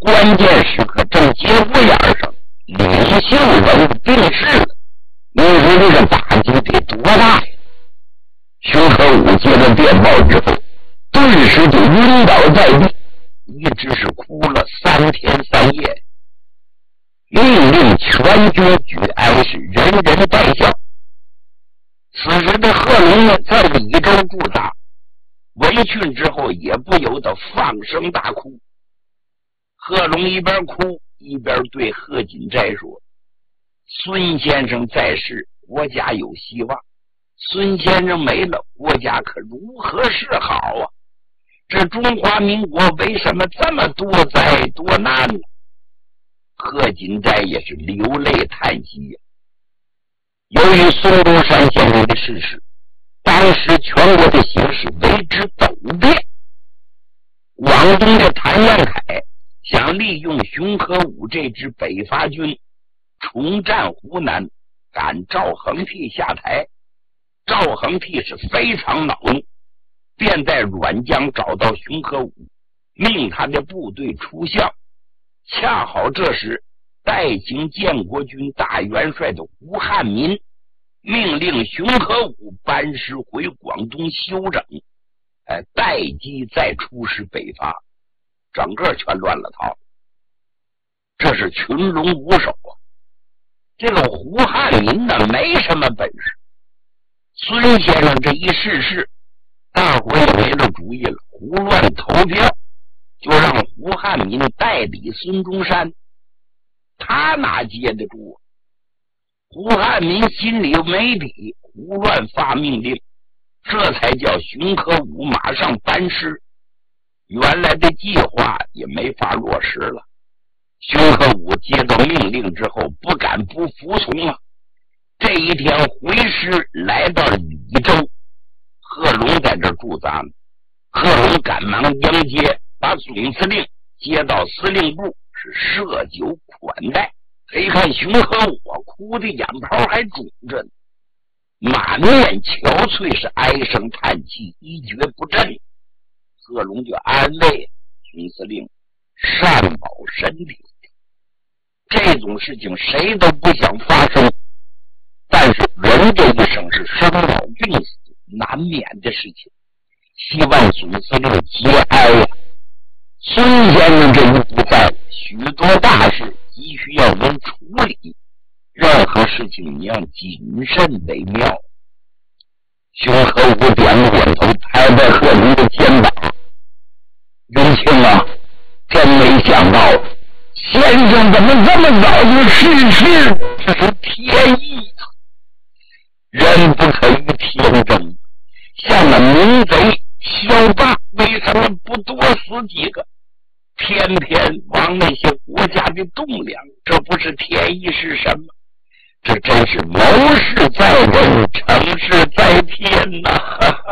关键时刻正节骨眼上，领袖人物病逝了，你说这个打击得多大呀？熊可武接到电报之后，顿时就晕倒在地，一直是哭了3天3夜，命令全军举哀是人人代孝。此时的贺龙呢，在李州驻扎，闻讯之后也不由得放声大哭。贺龙一边哭一边对贺锦斋说：“孙先生在世，国家有希望；孙先生没了，国家可如何是好啊？这中华民国为什么这么多灾多难呢？”贺锦斋也是流泪叹息呀。由于孙中山先生的逝世，当时全国的形势为之陡变。广东的谭延闿想利用熊可武这支北伐军重占湖南，赶赵恒惕下台。赵恒惕是非常恼怒，便在沅江找到熊可武，命他的部队出校。恰好这时代行建国军大元帅的胡汉民命令熊可武班师回广东休整，待机再出师北伐，整个全乱了套。这是群龙无首啊！这个胡汉民呢，没什么本事。孙先生这一逝世，大伙也没了主意了，胡乱投票，就让胡汉民代理孙中山。他哪接得住啊？胡汉民心里没底，胡乱发命令，这才叫熊可武马上班师。原来的计划也没法落实了。熊可武接到命令之后，不敢不服从啊。这一天回师来到李州，贺龙在这驻扎呢。贺龙赶忙迎接，把总司令接到司令部，是设酒款待。他一看熊可武哭的眼泡还肿着呢，满面憔悴，是唉声叹气，一蹶不振。贺龙就安慰熊司令善保身体。这种事情谁都不想发生，但是人这一生是生老病死难免的事情，希望总司令节哀呀。孙先生这一不在，许多大事急需要人处理，任何事情你要谨慎为妙。熊可武点了点头，拍拍贺龙的肩膀：“云清啊，真没想到先生怎么这么早就逝世，这是天意啊！人不可与天争，像那民贼萧霸为什么不多死几个，偏偏亡那些国家的栋梁？这不是天意是什么？这真是谋事在人，成事在天呐！”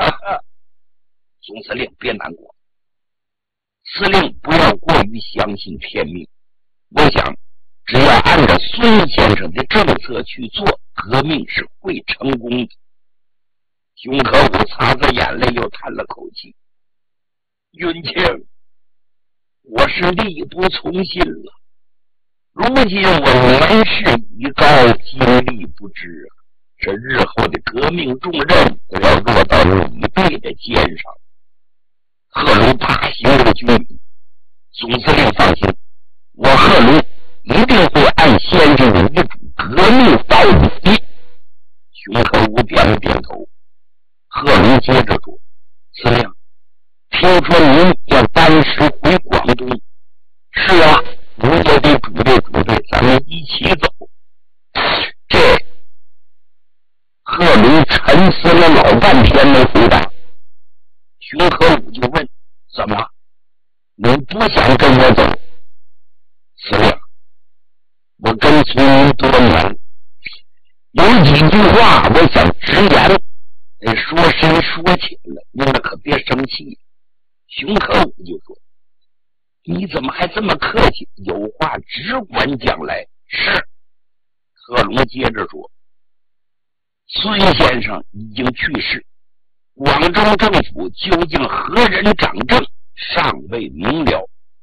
总司令别难过，司令不要过于相信天命。我想只要按照孙先生的政策去做，革命是会成功的。熊可武擦擦眼泪，又叹了口气：“云清，我是力不从心了。如今我年事已高，精力不支啊，这日后的革命重任都要落到你辈的肩上。”贺龙大行了军礼：“总司令放心，我贺龙一定会按先生的遗嘱革命到底。”熊可武点了点头。贺龙接着说：“司令，听说您要班师回广东。”“是啊，您也得组队，咱们一起走。”这贺龙沉思了老半天没回答。熊可武就问：“怎么，你不想跟我走？”“司令，我跟随您多年，有几句话我想直言，说深说浅了，您可别生气。”熊可武就说：“你怎么还这么客气？有话只管讲来。”“是。”贺龙接着说：“孙先生已经去世，广州政府究竟何人掌政，尚未明了。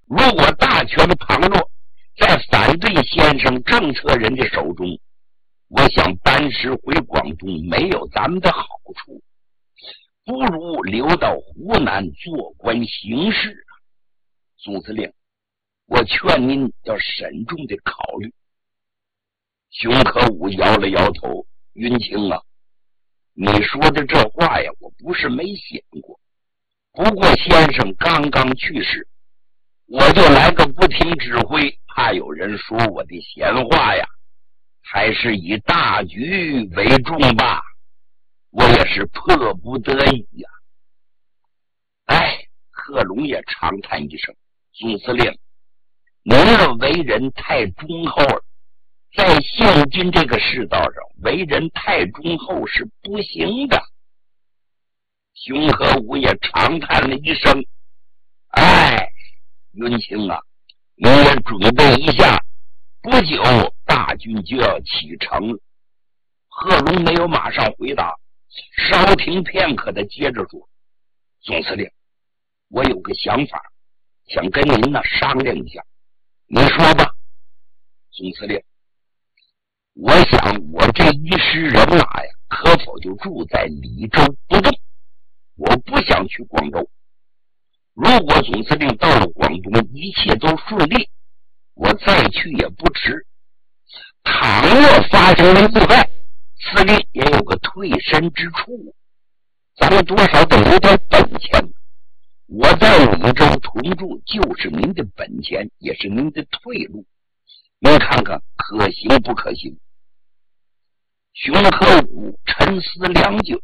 如果大权旁落在反对先生政策人的手中，我想班师回广东没有咱们的好处，不如留到湖南做官行事。总司令，我劝您要慎重的考虑。熊可武摇了摇头，云清啊，你说的这话呀，我不是没想过。不过先生刚刚去世，我就来个不听指挥，怕有人说我的闲话呀，还是以大局为重吧。我也是迫不得已呀。哎，贺龙也长叹一声，总司令，您的为人太忠厚了，在现今这个世道上，为人太忠厚是不行的。熊和武也长叹了一声，哎，云清啊，你也准备一下，不久大军就要启程了。贺龙没有马上回答，稍停片刻的接着说，总司令，我有个想法，想跟您呢商量一下，你说吧。总司令，我想我这一师人马呀，可否就住在李州不动？我不想去广州。如果总司令到了广东一切都顺利，我再去也不迟。倘若发生了意外，司令也有个退身之处，咱们多少得有点本钱。我在李州屯驻就是您的本钱，也是您的退路，您看看可行不可行？熊可武沉思良久，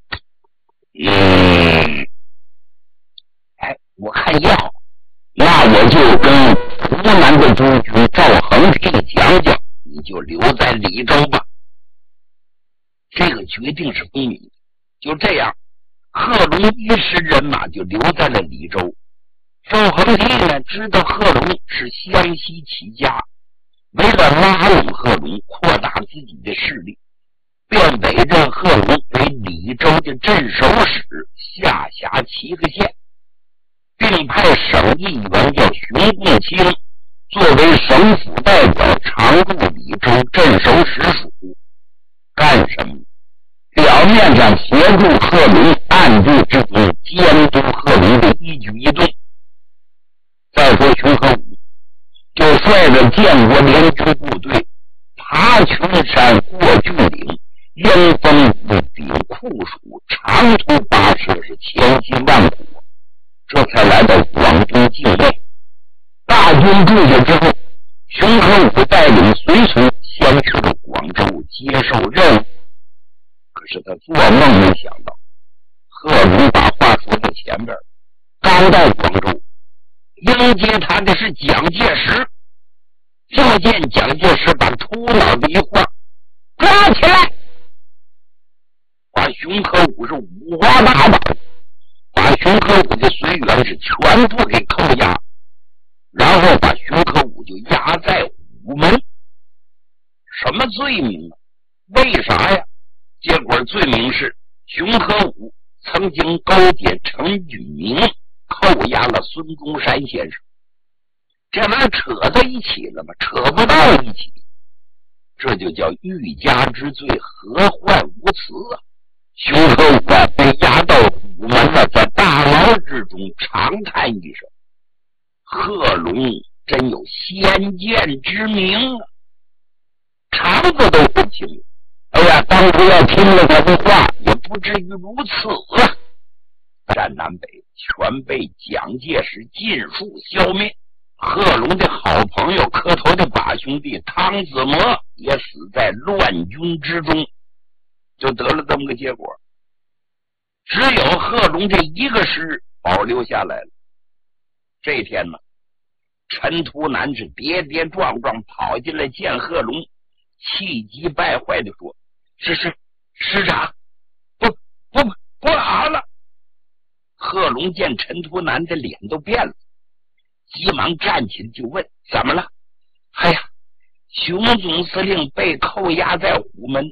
我看要，那我就跟湖南的督军赵恒给你讲讲，你就留在李州吧。这个决定是公明的。就这样，贺龙一师人马就留在了李州。赵恒惕呢，知道贺龙是湘西起家，为了拉拢贺龙，扩大自己的势力，便委任贺龙为李州的镇守使，下辖7个县，并派省议员叫熊共清作为省府代表常驻李州镇守使属。干什么？表面上协助贺龙，暗地之中监督贺龙的一举一动。再说熊和武就率着建国联军部队爬群山，过峻岭，迎风御顶，酷暑，长途跋涉，是千辛万苦，这才来到广东境内。大军驻下之后，熊和武带领随从先去了广州接受任务。可是他做梦没想到，贺龙把话说在前边，刚到广州，迎接他的是蒋介石。就见蒋介石把秃脑的一晃，抓起来，把熊可武是五花大绑，把熊可武的随员是全部给扣押，然后把熊可武就押在午门。什么罪名啊？为啥呀？结果罪名是熊可武曾经勾结陈炯明，扣押了孙中山先生。这玩意儿扯在一起了吗？扯不到一起，这就叫欲加之罪，何患无辞啊！熊可武啊，被押到午门了，在大牢之中长叹一声：贺龙真有先见之明啊！肠子都不清了。哎呀，当初要听了他的话，也不至于如此啊！战南北全被蒋介石尽数消灭。贺龙的好朋友磕头的把兄弟汤子模也死在乱军之中，就得了这么个结果。只有贺龙这一个师保留下来了。这天呢，陈图南是跌跌撞撞跑进来见贺龙，气急败坏的说：师长，不好了！贺龙见陈图南的脸都变了，急忙站起来就问：怎么了？哎呀，熊总司令被扣押在午门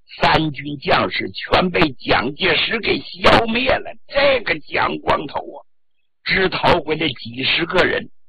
，3军将士全被蒋介石给消灭了。这个蒋光头啊，只逃回来几十个人，